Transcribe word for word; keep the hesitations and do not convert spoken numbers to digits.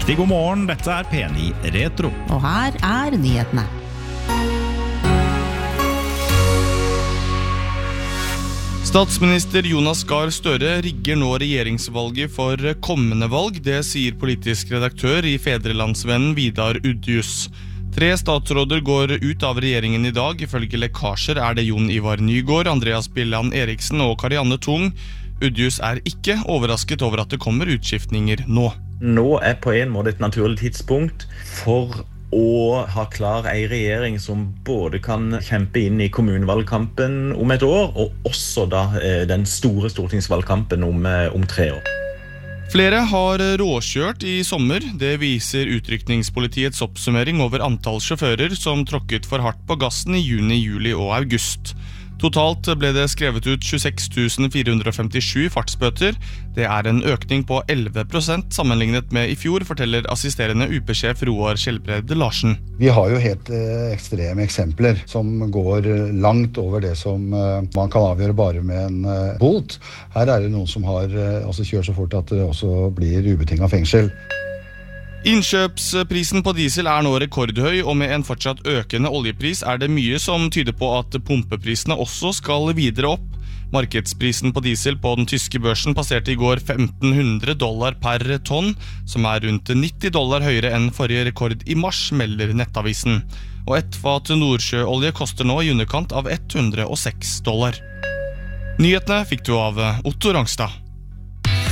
Riktig god morgen, dette er P ni Retro. Og her er nyhetene. Statsminister Jonas Gahr Støre rigger nå regjeringsvalget for kommende valg. Det sier politisk redaktør i Fedrelandsvennen Vidar Udjus. Tre statsråder går ut av regjeringen i dag. Ifølge lekkasjer er det Jon Ivar Nygård, Andreas Billand Eriksen og Karianne Tung. Udjus er ikke overrasket over at det kommer utskiftninger nå. Nå er på en måte et naturlig tidspunkt for å ha klar en regjering som både kan kjempe inn i kommunevalgkampen om et år, og også da den store stortingsvalgkampen om, om tre år. Flere har råkjørt i sommer. Det viser utrykningspolitiets oppsummering over antall sjåfører som tråkket for hardt på gassen i juni, juli og august. Totalt ble det skrevet ut tjueseks tusen fire hundre femtisju fartsbøter. Det er en økning på elleve prosent sammenlignet med i fjor, forteller assisterende U P-sjef Roar Skjelbred Larsen. Vi har jo helt eh, ekstreme eksempler som går langt over det som eh, man kan avgjøre bare med en eh, bot. Her er det noen som har eh, altså kjørt så fort at det også blir ubetinget fengsel. Innkjøpsprisen på diesel er nå rekordhøy, og med en fortsatt økende oljepris er det mye som tyder på at pumpeprisene også skal videre opp. Markedsprisen på diesel på den tyske børsen passerte i går femten hundre dollar per tonn, som er rundt nitti dollar høyere enn forrige rekord i mars, melder Nettavisen. Og ett fat Nordsjøolje koster nå i underkant av hundre og seks dollar. Nyhetene fikk du av Otto Rangstad.